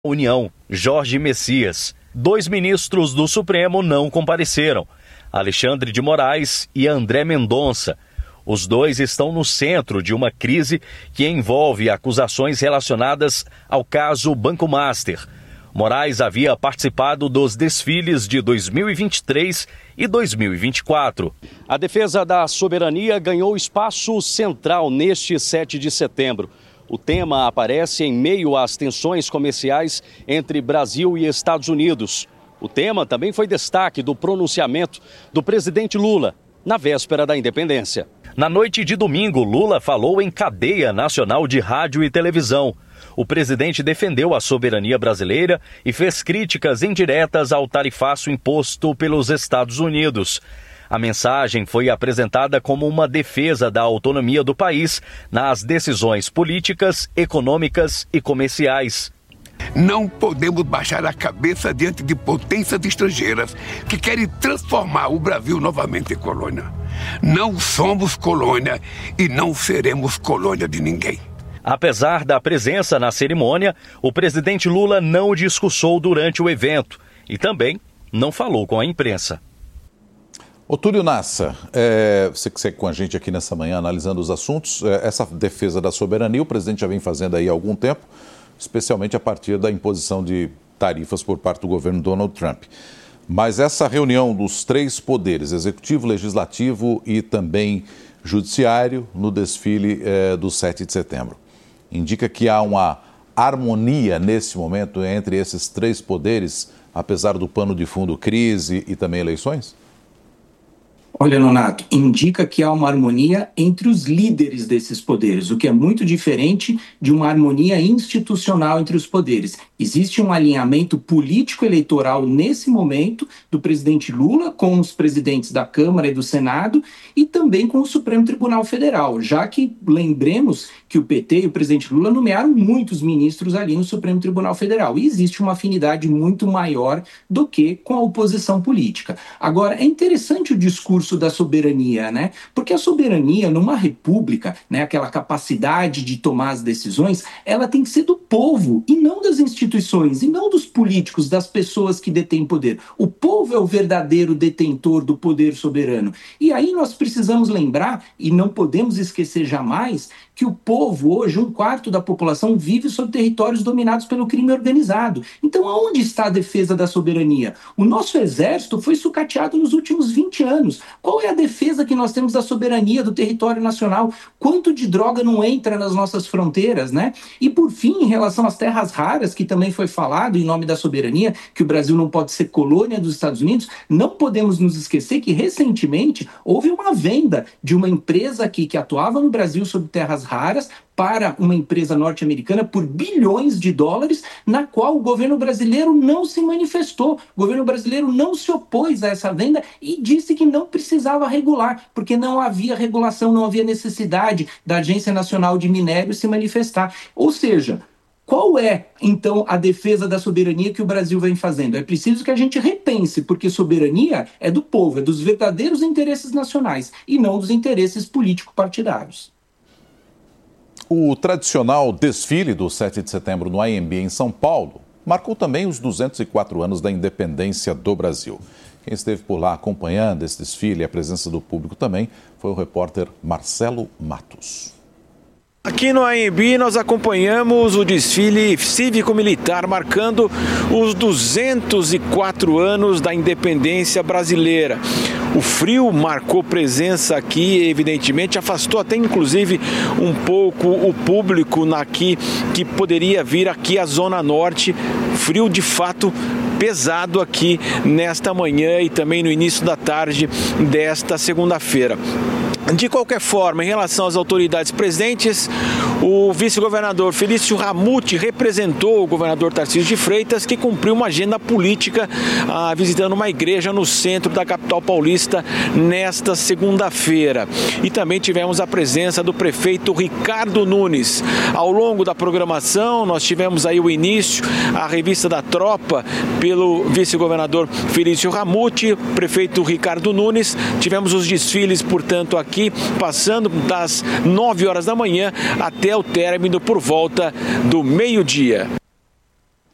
União, Jorge Messias. 2 ministros do Supremo não compareceram, Alexandre de Moraes e André Mendonça. Os 2 estão no centro de uma crise que envolve acusações relacionadas ao caso Banco Master. Moraes havia participado dos desfiles de 2023 e 2024. A defesa da soberania ganhou espaço central neste 7 de setembro. O tema aparece em meio às tensões comerciais entre Brasil e Estados Unidos. O tema também foi destaque do pronunciamento do presidente Lula na véspera da independência. Na noite de domingo, Lula falou em cadeia nacional de rádio e televisão. O presidente defendeu a soberania brasileira e fez críticas indiretas ao tarifaço imposto pelos Estados Unidos. A mensagem foi apresentada como uma defesa da autonomia do país nas decisões políticas, econômicas e comerciais. Não podemos baixar a cabeça diante de potências estrangeiras que querem transformar o Brasil novamente em colônia. Não somos colônia e não seremos colônia de ninguém. Apesar da presença na cerimônia, o presidente Lula não discursou durante o evento e também não falou com a imprensa. Ô Túlio Nassa, você que segue com a gente aqui nessa manhã analisando os assuntos, essa defesa da soberania o presidente já vem fazendo aí há algum tempo, especialmente a partir da imposição de tarifas por parte do governo Donald Trump. Mas essa reunião dos 3 poderes, executivo, legislativo e também judiciário, no desfile do 7 de setembro, indica que há uma harmonia nesse momento entre esses 3 poderes, apesar do pano de fundo crise e também eleições? Olha, Nonato, indica que há uma harmonia entre os líderes desses poderes, o que é muito diferente de uma harmonia institucional entre os poderes. Existe um alinhamento político-eleitoral nesse momento do presidente Lula com os presidentes da Câmara e do Senado e também com o Supremo Tribunal Federal, já que lembremos que o PT e o presidente Lula nomearam muitos ministros ali no Supremo Tribunal Federal e existe uma afinidade muito maior do que com a oposição política. Agora, é interessante o discurso da soberania, né? Porque a soberania numa república, né, aquela capacidade de tomar as decisões, ela tem que ser do povo e não das instituições, e não dos políticos, das pessoas que detêm poder. O povo é o verdadeiro detentor do poder soberano. E aí nós precisamos lembrar, e não podemos esquecer jamais, que o povo hoje, 1/4 da população, vive sob territórios dominados pelo crime organizado. Então, aonde está a defesa da soberania? O nosso exército foi sucateado nos últimos 20 anos. Qual é a defesa que nós temos da soberania do território nacional? Quanto de droga não entra nas nossas fronteiras, né? E, por fim, em relação às terras raras, que também foi falado em nome da soberania, que o Brasil não pode ser colônia dos Estados Unidos, não podemos nos esquecer que, recentemente, houve uma venda de uma empresa aqui que atuava no Brasil sobre terras raras para uma empresa norte-americana por bilhões de dólares, na qual o governo brasileiro não se manifestou. O governo brasileiro não se opôs a essa venda e disse que não precisava regular, porque não havia regulação, não havia necessidade da Agência Nacional de Minério se manifestar. Ou seja, qual é, então, a defesa da soberania que o Brasil vem fazendo? É preciso que a gente repense, porque soberania é do povo, é dos verdadeiros interesses nacionais e não dos interesses político-partidários. O tradicional desfile do 7 de setembro no AMB em São Paulo marcou também os 204 anos da independência do Brasil. Quem esteve por lá acompanhando esse desfile e a presença do público também foi o repórter Marcelo Matos. Aqui no AMB nós acompanhamos o desfile cívico-militar marcando os 204 anos da independência brasileira. O frio marcou presença aqui, evidentemente, afastou até inclusive um pouco o público aqui que poderia vir aqui à Zona Norte. Frio de fato pesado aqui nesta manhã e também no início da tarde desta segunda-feira. De qualquer forma, em relação às autoridades presentes, o vice-governador Felício Ramute representou o governador Tarcísio de Freitas, que cumpriu uma agenda política visitando uma igreja no centro da capital paulista nesta segunda-feira. E também tivemos a presença do prefeito Ricardo Nunes. Ao longo da programação, nós tivemos aí o início, a revista da tropa pelo vice-governador Felício Ramute, prefeito Ricardo Nunes. Tivemos os desfiles, portanto, aqui, passando das 9 horas da manhã até o término por volta do meio-dia.